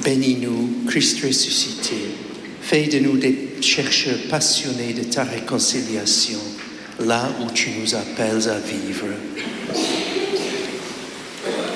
Bénis-nous, Christ ressuscité. Fais de nous des chercheurs passionnés de ta réconciliation, là où tu nous appelles à vivre.